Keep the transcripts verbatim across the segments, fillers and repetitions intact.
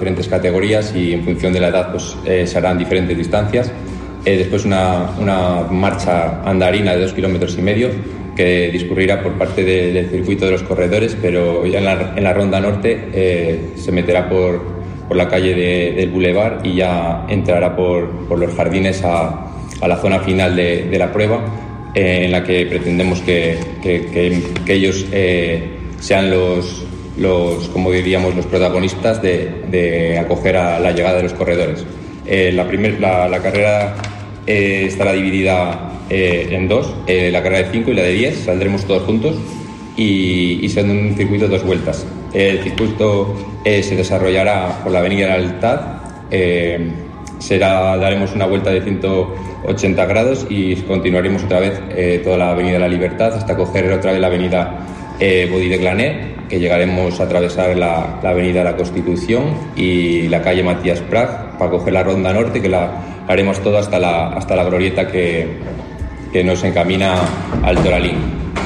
diferentes categorías y en función de la edad pues eh, se harán diferentes distancias. Eh, después una, una marcha andarina de dos kilómetros y medio que discurrirá por parte de, del circuito de los corredores, pero ya en la, en la ronda norte eh, se meterá por, por la calle de, del Boulevard y ya entrará por, por los jardines a, a la zona final de, de la prueba, eh, en la que pretendemos que, que, que, que ellos eh, sean los, los, como diríamos, los protagonistas de, de acoger a la llegada de los corredores. Eh, la, primer, la, la carrera eh, estará dividida eh, en dos, eh, la carrera de cinco y la de diez, saldremos todos juntos y, y será un circuito de dos vueltas. El circuito eh, se desarrollará por la avenida de la Lealtad, eh, será, daremos una vuelta de ciento ochenta grados y continuaremos otra vez eh, toda la avenida de la Libertad hasta coger otra vez la avenida eh, Body de Glané, que llegaremos a atravesar la, la avenida de la Constitución y la calle Matías Prat para coger la ronda norte, que la haremos todo hasta la, hasta la glorieta que, que nos encamina al Toralín.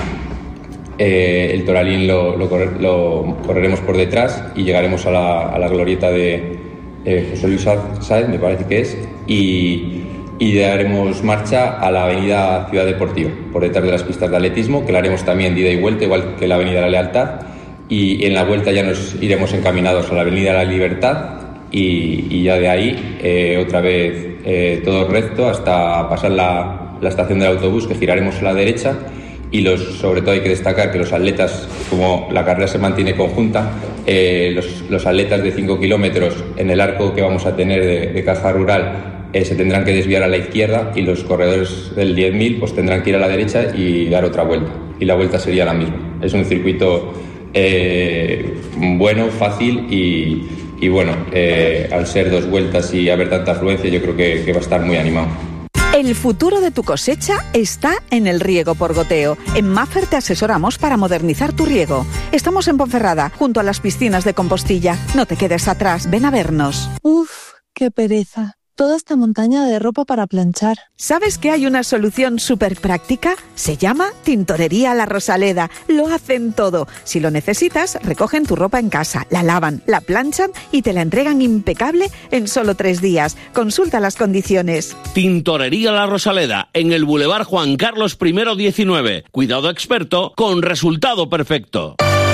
Eh, el Toralín lo, lo, corre, lo correremos por detrás y llegaremos a la, a la glorieta de eh, José Luis Sáez, me parece que es, y, y daremos marcha a la avenida Ciudad Deportiva, por detrás de las pistas de atletismo, que la haremos también de ida y vuelta, igual que la avenida de la Lealtad, y en la vuelta ya nos iremos encaminados a la avenida de la Libertad y, y ya de ahí eh, otra vez eh, todo recto hasta pasar la, la estación del autobús, que giraremos a la derecha. Y los, sobre todo hay que destacar que los atletas, como la carrera se mantiene conjunta, eh, los, los atletas de cinco kilómetros en el arco que vamos a tener de, de caja rural eh, se tendrán que desviar a la izquierda y los corredores del diez mil pues tendrán que ir a la derecha y dar otra vuelta. Y la vuelta sería la misma. Es un circuito eh, bueno, fácil y, y bueno, eh, al ser dos vueltas y haber tanta afluencia yo creo que, que va a estar muy animado. El futuro de tu cosecha está en el riego por goteo. En Maffer te asesoramos para modernizar tu riego. Estamos en Ponferrada, junto a las piscinas de Compostilla. No te quedes atrás, ven a vernos. Uf, qué pereza. Toda esta montaña de ropa para planchar. ¿Sabes que hay una solución súper práctica? Se llama Tintorería La Rosaleda. Lo hacen todo. Si lo necesitas, recogen tu ropa en casa, la lavan, la planchan y te la entregan impecable en solo tres días. Consulta las condiciones. Tintorería La Rosaleda, en el Boulevard Juan Carlos primero diecinueve. Cuidado experto con resultado perfecto.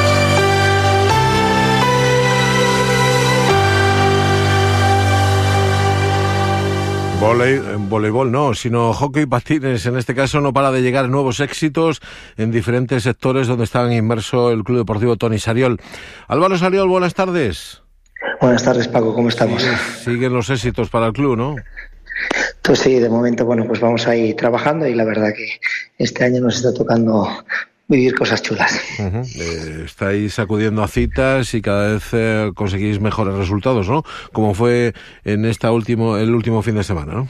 Voley, voleibol no, sino hockey y patines. En este caso no para de llegar nuevos éxitos en diferentes sectores donde está inmerso el Club Deportivo Toni Sariol. Álvaro Sariol, buenas tardes. Buenas tardes, Paco, ¿cómo estamos? Sí, siguen los éxitos para el club, ¿no? Pues sí, de momento, bueno, pues vamos a ir trabajando y la verdad que este año nos está tocando vivir cosas chulas. Uh-huh. Eh, estáis acudiendo a citas y cada vez eh, conseguís mejores resultados, ¿no? Como fue en esta último, el último fin de semana, ¿no?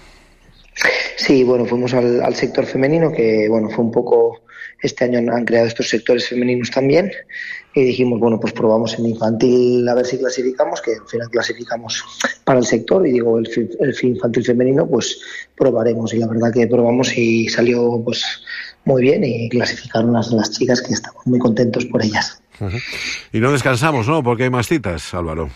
Sí, bueno, fuimos al, al sector femenino, que bueno, fue un poco, este año han creado estos sectores femeninos también, y dijimos, bueno, pues probamos en infantil a ver si clasificamos, que al final clasificamos para el sector, y digo, el, el infantil femenino, pues probaremos, y la verdad que probamos y salió pues muy bien y clasificaron las, las chicas, que estamos muy contentos por ellas. Uh-huh. Y no descansamos, ¿no? Porque hay más citas, Álvaro.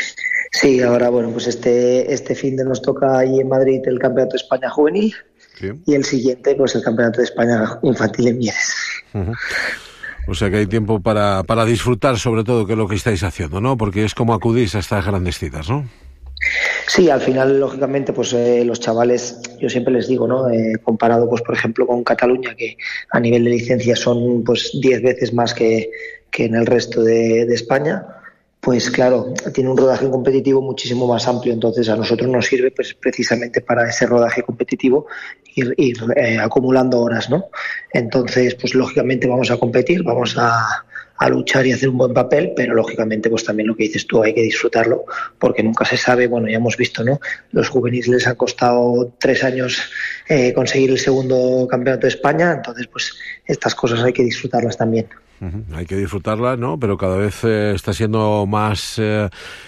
Sí, ahora, bueno, pues este este fin de nos toca ahí en Madrid el Campeonato de España Juvenil, sí, y el siguiente, pues el Campeonato de España Infantil en Mieres. Uh-huh. O sea que hay tiempo para, para disfrutar sobre todo que es lo que estáis haciendo, ¿no? Porque es como acudís a estas grandes citas, ¿no? Sí, al final, lógicamente, pues eh, los chavales, yo siempre les digo, ¿no? Eh, comparado, pues por ejemplo, con Cataluña, que a nivel de licencias son pues diez veces más que, que en el resto de, de España, pues claro, tiene un rodaje competitivo muchísimo más amplio, entonces a nosotros nos sirve pues precisamente para ese rodaje competitivo ir, ir eh, acumulando horas, ¿no? Entonces, pues lógicamente vamos a competir, vamos a, a luchar y hacer un buen papel, pero lógicamente pues también lo que dices tú, hay que disfrutarlo, porque nunca se sabe, bueno, ya hemos visto, ¿no? Los juveniles les ha costado tres años eh, conseguir el segundo campeonato de España, entonces pues estas cosas hay que disfrutarlas también. Uh-huh. Hay que disfrutarla, ¿no? Pero cada vez eh, está siendo más eh,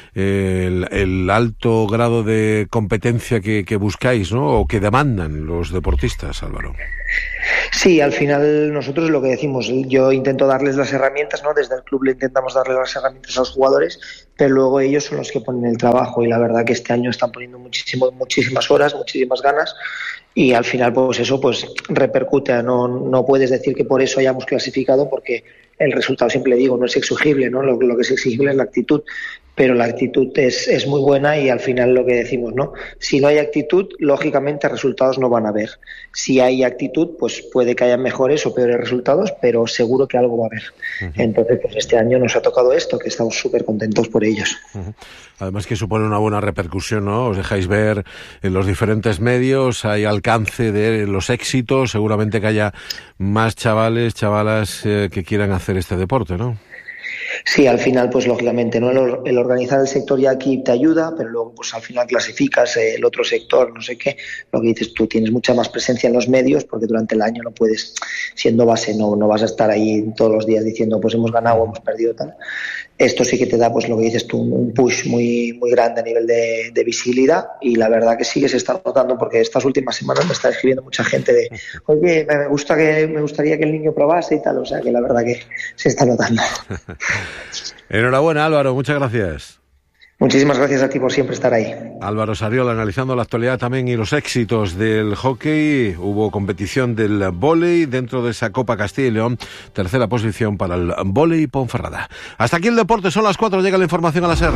el, el alto grado de competencia que, que buscáis, ¿no? O que demandan los deportistas, Álvaro. Sí, al final nosotros lo que decimos, yo intento darles las herramientas, ¿no? Desde el club le intentamos darles las herramientas a los jugadores, pero luego ellos son los que ponen el trabajo y la verdad que este año están poniendo muchísimo, muchísimas horas, muchísimas ganas y al final pues eso pues repercute, no, no puedes decir que por eso hayamos clasificado porque el resultado, siempre digo, no es exigible, ¿no? Lo, lo que es exigible es la actitud, pero la actitud es, es muy buena y al final lo que decimos, ¿no? Si no hay actitud, lógicamente resultados no van a haber. Si hay actitud, pues puede que haya mejores o peores resultados, pero seguro que algo va a haber. Uh-huh. Entonces, pues este año nos ha tocado esto, que estamos súper contentos por ellos. Uh-huh. Además que supone una buena repercusión, ¿no? Os dejáis ver en los diferentes medios, hay alcance de los éxitos, seguramente que haya más chavales, chavalas eh, que quieran hacer este deporte, ¿no? Sí, al final, pues lógicamente, ¿no? El, el organizar el sector ya aquí te ayuda, pero luego, pues al final clasificas eh, el otro sector, no sé qué. Lo que dices tú, tienes mucha más presencia en los medios, porque durante el año no puedes, siendo base, no, no vas a estar ahí todos los días diciendo, pues hemos ganado o hemos perdido, tal. Esto sí que te da, pues lo que dices tú, un push muy muy grande a nivel de, de visibilidad y la verdad que sí que se está notando, porque estas últimas semanas me está escribiendo mucha gente de, oye, me gusta que me gustaría que el niño probase y tal, o sea que la verdad que se está notando. Enhorabuena, Álvaro, muchas gracias. Muchísimas gracias a ti por siempre estar ahí. Álvaro Sarriol analizando la actualidad también y los éxitos del hockey. Hubo competición del vóley dentro de esa Copa Castilla y León. Tercera posición para el vóley Ponferrada. Hasta aquí el deporte, son las cuatro, llega la información a la SER.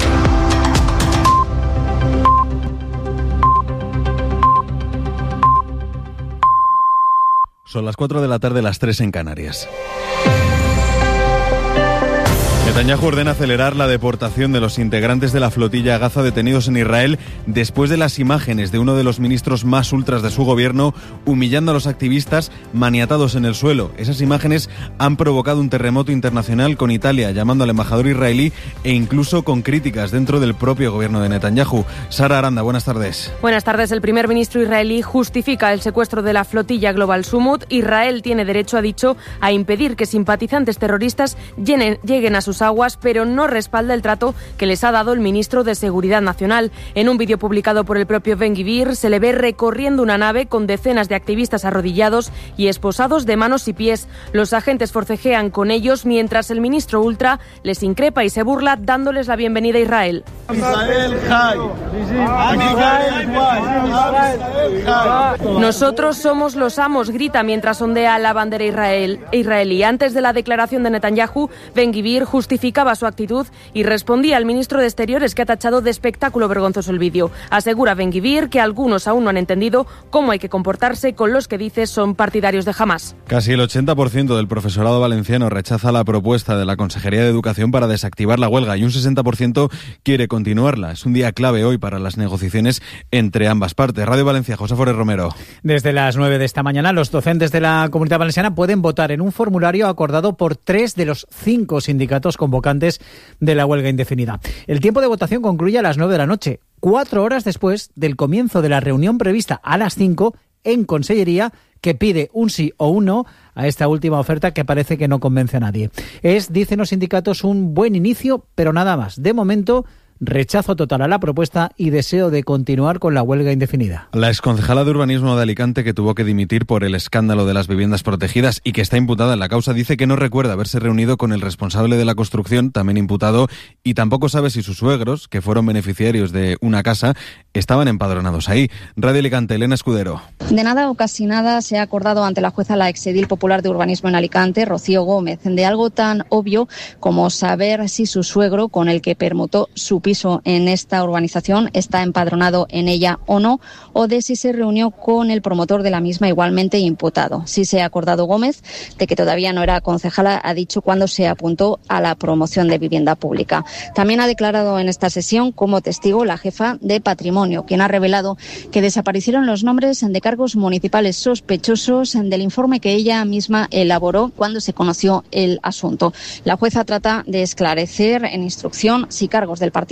Son las cuatro de la tarde, las tres en Canarias. Netanyahu ordena acelerar la deportación de los integrantes de la flotilla Gaza detenidos en Israel después de las imágenes de uno de los ministros más ultras de su gobierno humillando a los activistas maniatados en el suelo. Esas imágenes han provocado un terremoto internacional, con Italia llamando al embajador israelí e incluso con críticas dentro del propio gobierno de Netanyahu. Sara Aranda, buenas tardes. Buenas tardes. El primer ministro israelí justifica el secuestro de la flotilla Global Summit. Israel tiene derecho, ha dicho, a impedir que simpatizantes terroristas llenen, lleguen a sus aguas, pero no respalda el trato que les ha dado el ministro de Seguridad Nacional. En un vídeo publicado por el propio Ben-Gvir se le ve recorriendo una nave con decenas de activistas arrodillados y esposados de manos y pies. Los agentes forcejean con ellos mientras el ministro ultra les increpa y se burla dándoles la bienvenida a Israel. Nosotros somos los amos, grita mientras ondea la bandera israel, israelí. Antes de la declaración de Netanyahu, Ben-Gvir justificaba su actitud y respondía al ministro de Exteriores, que ha tachado de espectáculo vergonzoso el vídeo. Asegura Ben-Gvir que algunos aún no han entendido cómo hay que comportarse con los que dice son partidarios de Hamás. Casi el ochenta por ciento del profesorado valenciano rechaza la propuesta de la Consejería de Educación para desactivar la huelga y un sesenta por ciento quiere continuarla. Es un día clave hoy para las negociaciones entre ambas partes. Radio Valencia, José Forés Romero. Desde las nueve de esta mañana, los docentes de la Comunidad Valenciana pueden votar en un formulario acordado por tres de los cinco sindicatos convocantes de la huelga indefinida. El tiempo de votación concluye a las nueve de la noche, cuatro horas después del comienzo de la reunión prevista a las cinco en Consellería, que pide un sí o un no a esta última oferta que parece que no convence a nadie. Es, dicen los sindicatos, un buen inicio, pero nada más. De momento, rechazo total a la propuesta y deseo de continuar con la huelga indefinida. La exconcejala de Urbanismo de Alicante, que tuvo que dimitir por el escándalo de las viviendas protegidas y que está imputada en la causa, dice que no recuerda haberse reunido con el responsable de la construcción, también imputado, y tampoco sabe si sus suegros, que fueron beneficiarios de una casa, estaban empadronados ahí. Radio Alicante, Elena Escudero. De nada o casi nada se ha acordado ante la jueza la exedil popular de Urbanismo en Alicante, Rocío Gómez, de algo tan obvio como saber si su suegro, con el que permutó su piso en esta urbanización, está empadronado en ella o no, o de si se reunió con el promotor de la misma, igualmente imputado. Sí se ha acordado Gómez de que todavía no era concejala, ha dicho, cuando se apuntó a la promoción de vivienda pública. También ha declarado en esta sesión como testigo la jefa de Patrimonio, quien ha revelado que desaparecieron los nombres de cargos municipales sospechosos del informe que ella misma elaboró cuando se conoció el asunto. La jueza trata de esclarecer en instrucción si cargos del partido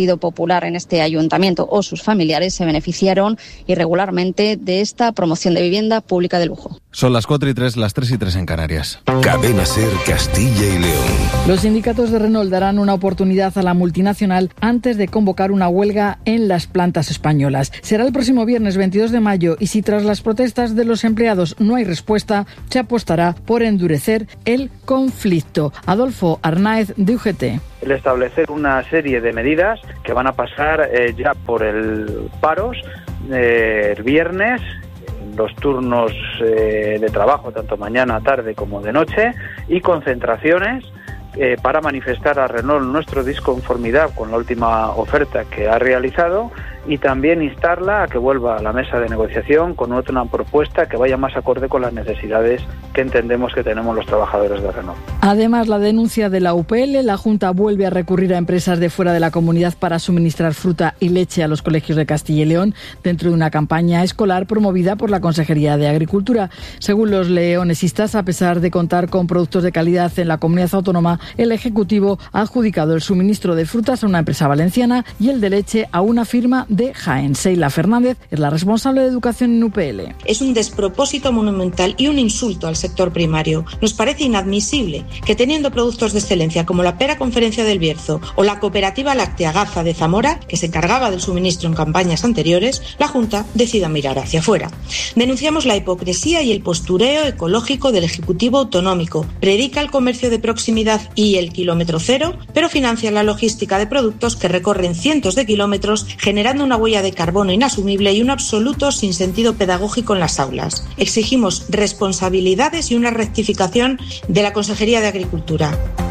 Partido Popular en este ayuntamiento o sus familiares se beneficiaron irregularmente de esta promoción de vivienda pública de lujo. Son las cuatro y tres, las tres y tres en Canarias. Cadena SER Castilla y León. Los sindicatos de Renault darán una oportunidad a la multinacional antes de convocar una huelga en las plantas españolas. Será el próximo viernes veintidós de mayo y si tras las protestas de los empleados no hay respuesta, se apostará por endurecer el conflicto. Adolfo Arnáez, de U G T. El establecer una serie de medidas que van a pasar eh, ya por el paros eh, el viernes, los turnos eh, de trabajo, tanto mañana, tarde como de noche, y concentraciones eh, para manifestar a Renault nuestra disconformidad con la última oferta que ha realizado y también instarla a que vuelva a la mesa de negociación con otra propuesta que vaya más acorde con las necesidades que entendemos que tenemos los trabajadores de Renault. Además, la denuncia de la U P L, la Junta vuelve a recurrir a empresas de fuera de la comunidad para suministrar fruta y leche a los colegios de Castilla y León dentro de una campaña escolar promovida por la Consejería de Agricultura. Según los leonesistas, a pesar de contar con productos de calidad en la comunidad autónoma, el Ejecutivo ha adjudicado el suministro de frutas a una empresa valenciana y el de leche a una firma de Jaén. Seila Fernández es la responsable de educación en U P L. Es un despropósito monumental y un insulto al sector primario. Nos parece inadmisible que teniendo productos de excelencia como la Pera Conferencia del Bierzo o la cooperativa láctea Gaza de Zamora, que se encargaba del suministro en campañas anteriores, la Junta decida mirar hacia afuera. Denunciamos la hipocresía y el postureo ecológico del Ejecutivo Autonómico. Predica el comercio de proximidad y el kilómetro cero, pero financia la logística de productos que recorren cientos de kilómetros, generando una huella de carbono inasumible y un absoluto sinsentido pedagógico en las aulas. Exigimos responsabilidades y una rectificación de la Consejería de Agricultura.